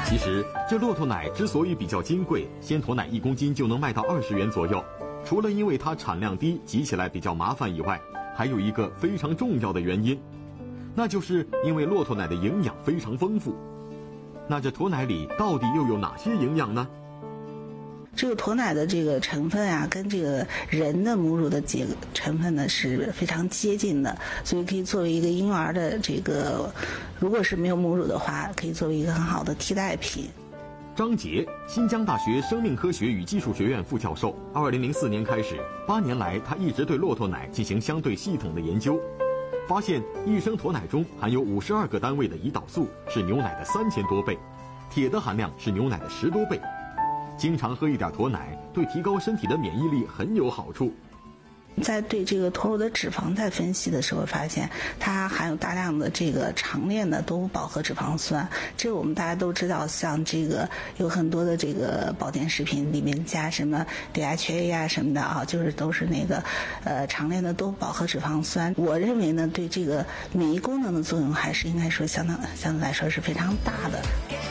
其实，这骆驼奶之所以比较金贵，鲜驼奶1公斤就能卖到20元左右，除了因为它产量低，挤起来比较麻烦以外，还有一个非常重要的原因，那就是因为骆驼奶的营养非常丰富。那这驼奶里到底又有哪些营养呢？ 这个驼奶的这个成分啊，跟这个人的母乳的成分呢是非常接近的，所以可以作为一个婴儿的这个，如果是没有母乳的话，可以作为一个很好的替代品。 张杰，新疆大学生命科学与技术学院副教授，2004年开始，8年来他一直对骆驼奶进行相对系统的研究，发现1升驼奶中含有52个单位的胰岛素，是牛奶的3000多倍，铁的含量是牛奶的10多倍。经常喝一点驼奶，对提高身体的免疫力很有好处。 在对这个驼乳的脂肪在分析的时候，发现它含有大量的这个长链的多饱和脂肪酸。这个我们大家都知道，像这个有很多的这个保健食品里面加什么 DHA 啊什么的啊，就是都是那个长链的多饱和脂肪酸。我认为呢，对这个免疫功能的作用还是应该说相对来说是非常大的。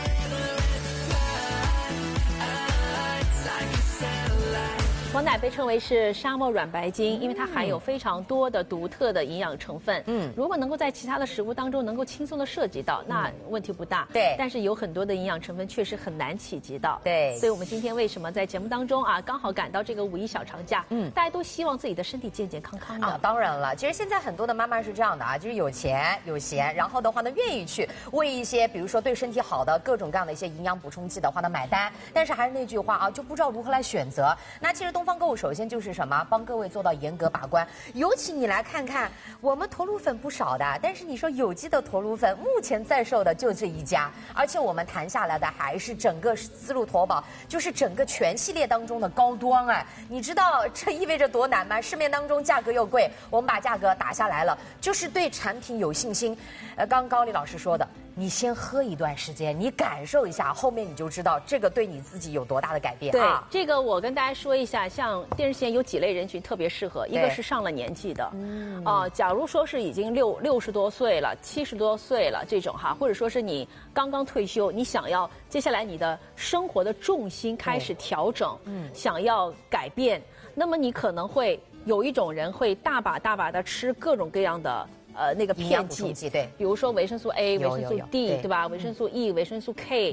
驼奶被称为是沙漠软白金，因为它含有非常多的独特的营养成分。如果能够在其他的食物当中能够轻松的涉及到，那问题不大。 对， 但是有很多的营养成分确实很难企及到。 对， 所以我们今天为什么在节目当中啊，刚好赶到这个5一小长假，大家都希望自己的身体健健康康的啊。当然了，其实现在很多的妈妈是这样的啊，就是有钱有闲，然后的话呢，愿意去为一些比如说对身体好的各种各样的一些营养补充剂的话呢买单，但是还是那句话啊，就不知道如何来选择。那其实东方购物首先就是什么，帮各位做到严格把关。尤其你来看看，我们驼乳粉不少的，但是你说有机的驼乳粉，目前在售的就这一家，而且我们谈下来的还是整个丝路驼宝，就是整个全系列当中的高端哎。你知道这意味着多难吗？市面当中价格又贵，我们把价格打下来了，就是对产品有信心。刚高丽老师说的，你先喝一段时间，你感受一下，后面你就知道这个对你自己有多大的改变啊。 对，这个我跟大家说一下，像电视线有几类人群特别适合，一个是上了年纪的，假如说是已经60多岁了、70多岁了这种哈，或者说是你刚刚退休，你想要接下来你的生活的重心开始调整，想要改变，那么你可能会有一种人会大把的吃各种各样的。那个片剂， 对， 比如说维生素 A、维生素 D， 对吧？维生素 E、维生素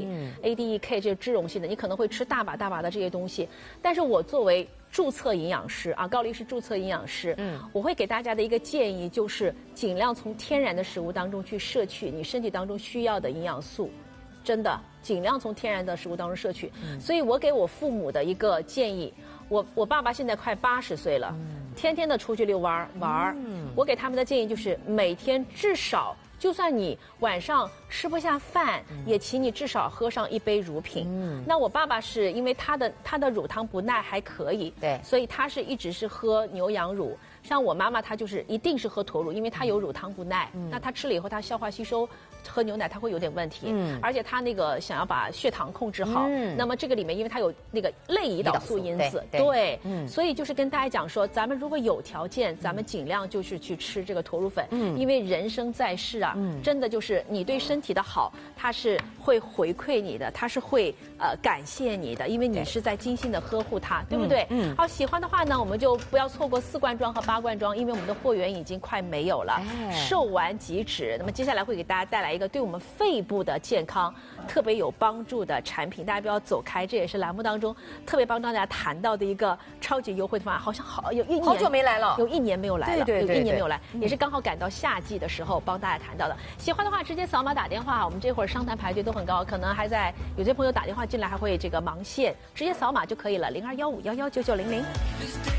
K、ADE、K 这些脂溶性的，你可能会吃大把的这些东西。但是我作为注册营养师啊，高丽是注册营养师，我会给大家的一个建议就是，尽量从天然的食物当中去摄取你身体当中需要的营养素，真的尽量从天然的食物当中摄取。所以我给我父母的一个建议，我爸爸现在快80岁了。天天的出去遛弯儿，我给他们的建议就是每天至少，就算你晚上吃不下饭，也请你至少喝上1杯乳品。那我爸爸是因为他的乳糖不耐还可以， 对， 所以他是一直是喝牛羊乳。像我妈妈，她就是一定是喝驼乳，因为她有乳糖不耐。那她吃了以后，她消化吸收喝牛奶，她会有点问题。而且她那个想要把血糖控制好，那么这个里面因为它有那个类胰岛素因子，对，所以就是跟大家讲说，咱们如果有条件，咱们尽量就是去吃这个驼乳粉，因为人生在世啊，真的就是你对身体的好，它是会回馈你的，它是会感谢你的，因为你是在精心的呵护它，对不对？好，喜欢的话呢，我们就不要错过4罐装和8罐装，因为我们的货源已经快没有了，售完即止。那么接下来会给大家带来一个对我们肺部的健康特别有帮助的产品，大家不要走开，这也是栏目当中特别帮大家谈到的一个超级优惠的方案，好像有1年好久没来了， 有1年没有来了， 对， 有1年没有来，也是刚好赶到夏季的时候帮大家谈到的。喜欢的话直接扫码打电话，我们这会儿商谈排队都很高，可能还在有些朋友打电话进来还会这个忙线，直接扫码就可以了，0215119900。